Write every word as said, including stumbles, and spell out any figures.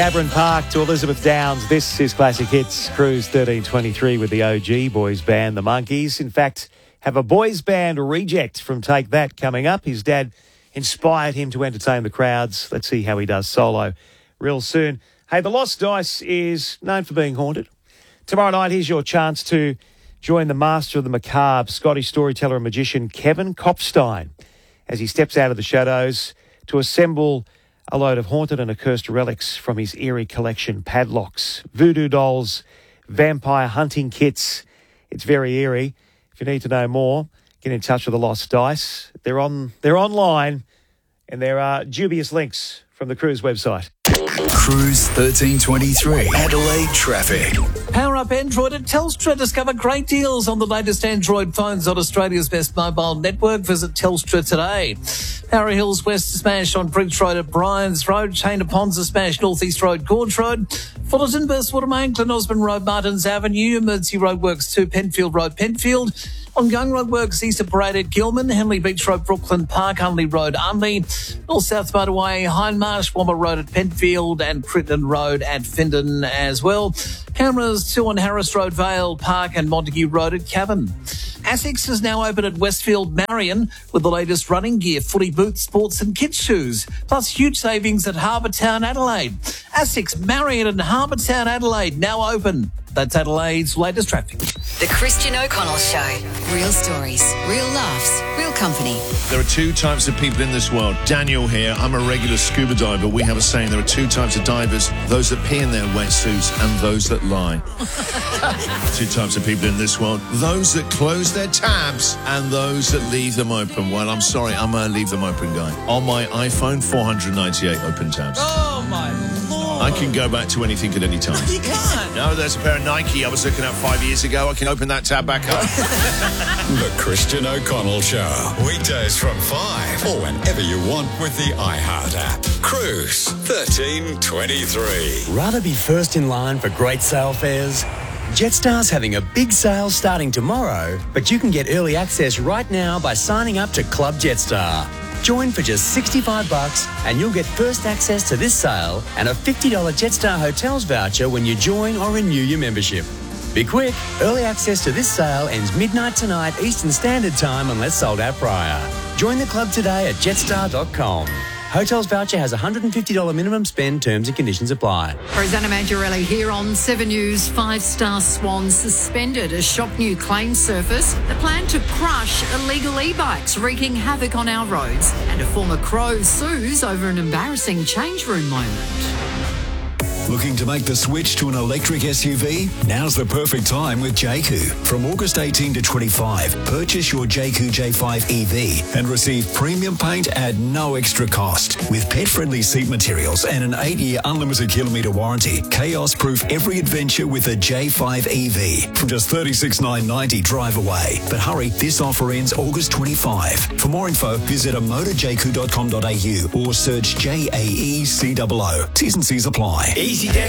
Cameron Park to Elizabeth Downs. This is Classic Hits, Cruise thirteen twenty-three with the O G boys band, the Monkeys. In fact, have a boys band reject from Take That coming up. His dad inspired him to entertain the crowds. Let's see how he does solo real soon. Hey, the Lost Dice is known for being haunted. Tomorrow night, here's your chance to join the master of the macabre, Scottish storyteller and magician Kevin Kopstein, as he steps out of the shadows to assemble a load of haunted and accursed relics from his eerie collection: padlocks, voodoo dolls, vampire hunting kits. It's very eerie. If you need to know more, get in touch with the Lost Dice. They're on. They're online, and there are dubious links from the Cruise website. Cruise thirteen twenty-three, Adelaide traffic. Power up Android at Telstra. Discover great deals on the latest Android phones on Australia's best mobile network. Visit Telstra today. Harry Hills West to Smash on Prince Road at Bryans Road. Chain of Ponds to Smash North East Road, Gorge Road. Fullerton, Burstwater Main, Glen Osmond Road, Martins Avenue. Emergency Roadworks to Penfield Road, Penfield. Ongoing roadworks east of Parade at Gilman, Henley Beach Road, Brooklyn Park, Unley Road, Unley, North-South Motorway, Hindmarsh, Womber Road at Penfield and Crittenden Road at Findon as well. Cameras too on Harris Road, Vale Park and Montague Road at Cavan. Asics is now open at Westfield Marion with the latest running gear, footy boots, sports and kids shoes, plus huge savings at Harbour Town, Adelaide. Asics Marion and Harbour Town, Adelaide, now open. That's Adelaide's latest traffic. The Christian O'Connell Show. Real stories, real laughs, real company. There are two types of people in this world. Daniel here, I'm a regular scuba diver. We have a saying, there are two types of divers, those that pee in their wetsuits and those that lie. Two types of people in this world, those that close their tabs and those that leave them open. Well, I'm sorry, I'm a leave them open guy. On my iPhone, four hundred ninety-eight open tabs. Oh, my Lord. I can go back to anything at any time. You can't. No, there's a pair of Nike I was looking at five years ago. I can open that tab back up. The Christian O'Connell Show. Weekdays from five or whenever you want with the iHeart app. Cruise thirteen twenty-three. Rather be first in line for great sale fares? Jetstar's having a big sale starting tomorrow, but you can get early access right now by signing up to Club Jetstar. Join for just sixty-five bucks and you'll get first access to this sale and a fifty dollars Jetstar Hotels voucher when you join or renew your membership. Be quick, early access to this sale ends midnight tonight Eastern Standard Time unless sold out prior. Join the club today at jetstar dot com. Hotels voucher has a one hundred fifty dollars minimum spend. Terms and conditions apply. Rosanna Mangiarelli here on Seven News. Five-star Swan suspended as shock new claims surface. The plan to crush illegal e-bikes wreaking havoc on our roads. And a former Crow sues over an embarrassing change room moment. Looking to make the switch to an electric S U V? Now's the perfect time with Jayco. From August eighteenth to twenty-five, purchase your Jayco J five E V and receive premium paint at no extra cost. With pet-friendly seat materials and an eight-year unlimited kilometre warranty, chaos-proof every adventure with a J five E V from just thirty-six thousand nine hundred ninety dollars drive away. But hurry, this offer ends August twenty-fifth. For more info, visit motor jayco dot com dot a u or search J A E C O O. T's and C's apply. Easy Deck